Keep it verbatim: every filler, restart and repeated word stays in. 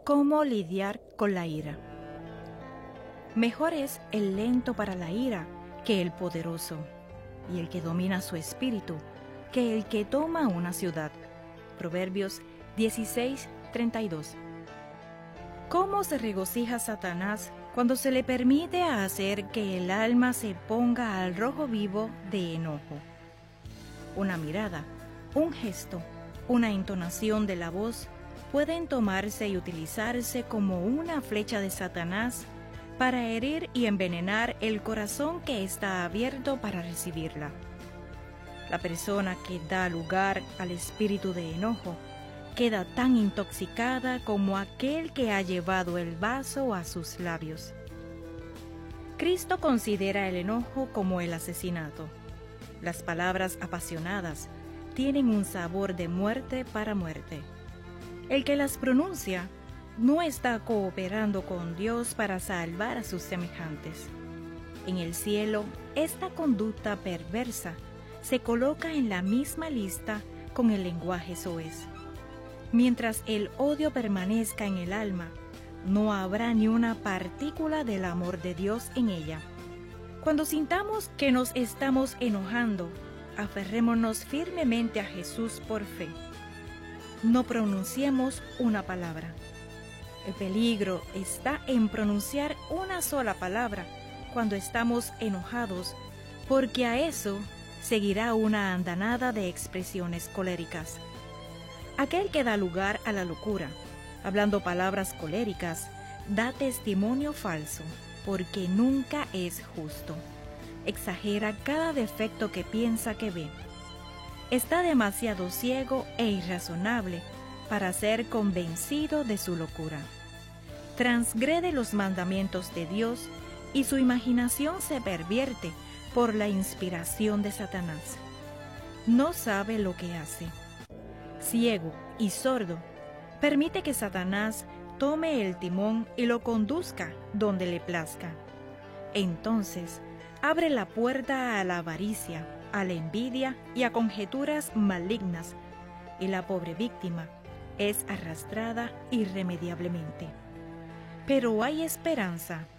¿Cómo lidiar con la ira? Mejor es el lento para la ira que el poderoso, y el que domina su espíritu que el que toma una ciudad. Proverbios dieciséis, treinta y dos. ¿Cómo se regocija Satanás cuando se le permite hacer que el alma se ponga al rojo vivo de enojo? Una mirada, un gesto, una entonación de la voz pueden tomarse y utilizarse como una flecha de Satanás para herir y envenenar el corazón que está abierto para recibirla. La persona que da lugar al espíritu de enojo queda tan intoxicada como aquel que ha llevado el vaso a sus labios. Cristo considera el enojo como el asesinato. Las palabras apasionadas tienen un sabor de muerte para muerte. El que las pronuncia no está cooperando con Dios para salvar a sus semejantes. En el cielo, esta conducta perversa se coloca en la misma lista con el lenguaje soez. Mientras el odio permanezca en el alma, no habrá ni una partícula del amor de Dios en ella. Cuando sintamos que nos estamos enojando, aferrémonos firmemente a Jesús por fe. No pronunciemos una palabra. El peligro está en pronunciar una sola palabra cuando estamos enojados, porque a eso seguirá una andanada de expresiones coléricas. Aquel que da lugar a la locura, hablando palabras coléricas, da testimonio falso, porque nunca es justo. Exagera cada defecto que piensa que ve. Está demasiado ciego e irrazonable para ser convencido de su locura. Transgrede los mandamientos de Dios y su imaginación se pervierte por la inspiración de Satanás. No sabe lo que hace. Ciego y sordo, permite que Satanás tome el timón y lo conduzca donde le plazca. Entonces, abre la puerta a la avaricia, a la envidia y a conjeturas malignas, y la pobre víctima es arrastrada irremediablemente. Pero hay esperanza